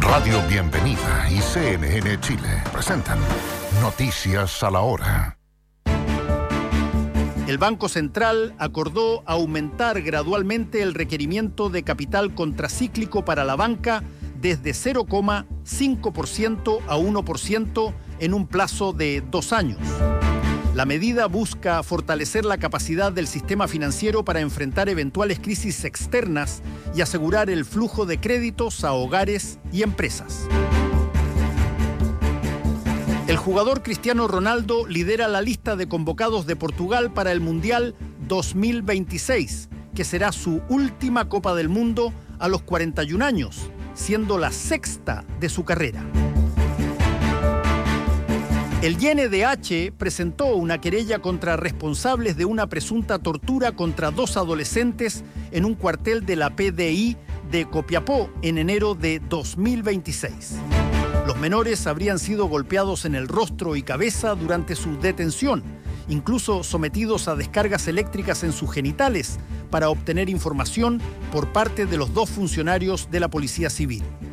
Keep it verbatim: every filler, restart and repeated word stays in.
Radio Bienvenida y C N N Chile presentan Noticias a la Hora. El Banco Central acordó aumentar gradualmente el requerimiento de capital contracíclico para la banca desde cero coma cinco por ciento a uno por ciento en un plazo de dos años. La medida busca fortalecer la capacidad del sistema financiero para enfrentar eventuales crisis externas y asegurar el flujo de créditos a hogares y empresas. El jugador Cristiano Ronaldo lidera la lista de convocados de Portugal para el Mundial dos mil veintiséis, que será su última Copa del Mundo a los cuarenta y un años, siendo la sexta de su carrera. El I N D H presentó una querella contra responsables de una presunta tortura contra dos adolescentes en un cuartel de la P D I de Copiapó en enero de dos mil veintiséis. Los menores habrían sido golpeados en el rostro y cabeza durante su detención, incluso sometidos a descargas eléctricas en sus genitales para obtener información por parte de los dos funcionarios de la Policía Civil.